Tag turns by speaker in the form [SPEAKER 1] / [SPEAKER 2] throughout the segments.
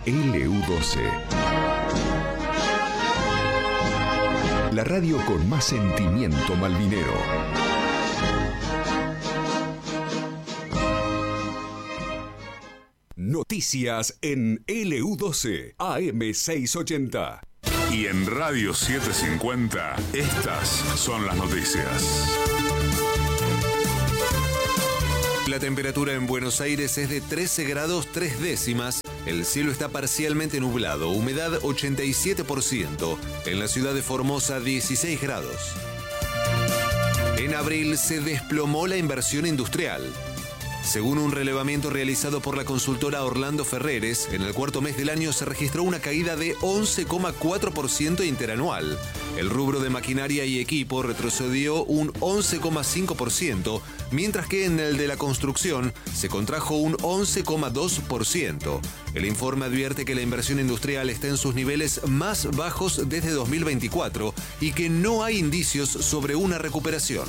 [SPEAKER 1] LU12. La radio con más sentimiento malvinero. Noticias en LU12, AM680.
[SPEAKER 2] Y en Radio 750, estas son las noticias.
[SPEAKER 3] La temperatura en Buenos Aires es de 13 grados 3 décimas. El cielo está parcialmente nublado, humedad 87%. En la ciudad de Formosa, 16 grados. En abril se desplomó la inversión industrial. Según un relevamiento realizado por la consultora Orlando Ferreres, en el cuarto mes del año se registró una caída de 11,4% interanual. El rubro de maquinaria y equipo retrocedió un 11,5%, mientras que en el de la construcción se contrajo un 11,2%. El informe advierte que la inversión industrial está en sus niveles más bajos desde 2024 y que no hay indicios sobre una recuperación.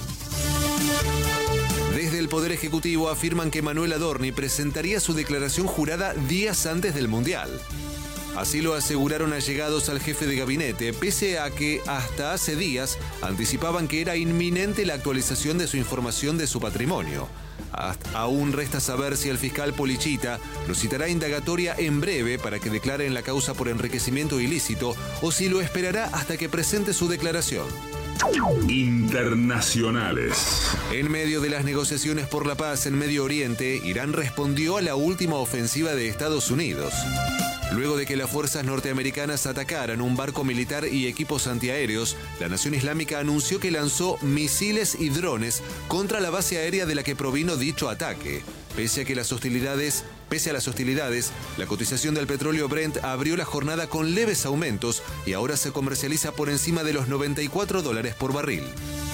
[SPEAKER 3] Desde el Poder Ejecutivo afirman que Manuel Adorni presentaría su declaración jurada días antes del Mundial. Así lo aseguraron allegados al jefe de gabinete, pese a que hasta hace días anticipaban que era inminente la actualización de su información de su patrimonio. Aún resta saber si el fiscal Polichita lo citará a indagatoria en breve para que declare en la causa por enriquecimiento ilícito o si lo esperará hasta que presente su declaración.
[SPEAKER 2] Internacionales.
[SPEAKER 3] En medio de las negociaciones por la paz en Medio Oriente, Irán respondió a la última ofensiva de Estados Unidos. Luego de que las fuerzas norteamericanas atacaran un barco militar y equipos antiaéreos, la Nación Islámica anunció que lanzó misiles y drones contra la base aérea de la que provino dicho ataque. Pese a las hostilidades, la cotización del petróleo Brent abrió la jornada con leves aumentos y ahora se comercializa por encima de los $94 por barril.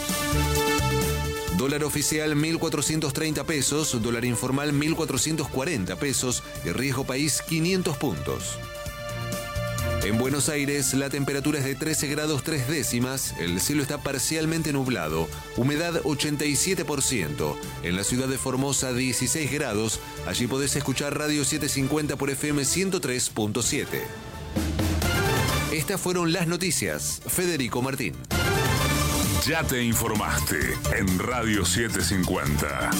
[SPEAKER 3] Dólar oficial 1.430 pesos, dólar informal 1.440 pesos y riesgo país 500 puntos. En Buenos Aires la temperatura es de 13 grados 3 décimas, el cielo está parcialmente nublado, humedad 87%. En la ciudad de Formosa 16 grados, allí podés escuchar Radio 750 por FM 103.7. Estas fueron las noticias. Federico Martín.
[SPEAKER 2] Ya te informaste en Radio 750.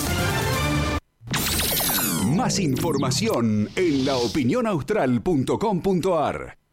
[SPEAKER 1] Más información en laopinionaustral.com.ar.